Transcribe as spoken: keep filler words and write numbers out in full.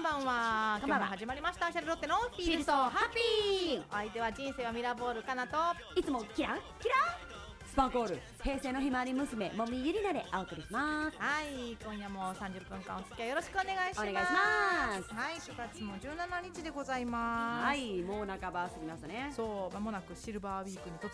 ばんは。 こんばんは今日も始まりましたシャルロッテのフィフィルソーハッピー。 お相手は人生はミラーボールかなと。 いつもキラッキラスパンコール平成のひまわり娘もみゆりなでお送りします。 はい、今夜もさんじゅっぷんかんお付き合いよろしくお願いします。 お願いします。 はい、しがつもじゅうしちにちでございます。 はい、もう半ば過ぎましたね。 そう、間もなくシルバーウィークに突